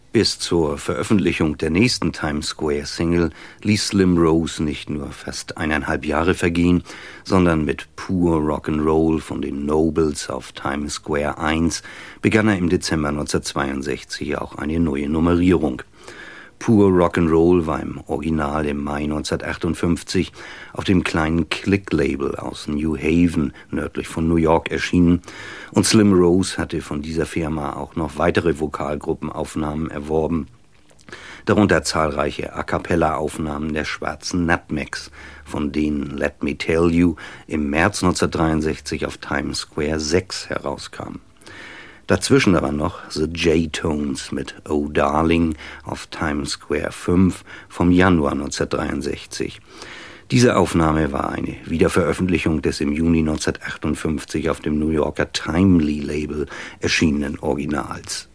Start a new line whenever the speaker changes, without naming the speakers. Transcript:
Bis zur Veröffentlichung der nächsten Times Square-Single ließ Slim Rose nicht nur fast 1,5 Jahre vergehen, sondern mit Pure Rock'n'Roll von den Nobles auf Times Square 1 begann er im Dezember 1962 auch eine neue Nummerierung. Pure Rock'n'Roll war im Original im Mai 1958 auf dem kleinen Click-Label aus New Haven, nördlich von New York, erschienen, und Slim Rose hatte von dieser Firma auch noch weitere Vokalgruppenaufnahmen erworben, darunter zahlreiche A-cappella-Aufnahmen der schwarzen Nutmegs, von denen Let Me Tell You im März 1963 auf Times Square 6 herauskam. Dazwischen aber noch The J-Tones mit Oh Darling auf Times Square 5 vom Januar 1963. Diese Aufnahme war eine Wiederveröffentlichung des im Juni 1958 auf dem New Yorker Timely Label erschienenen Originals.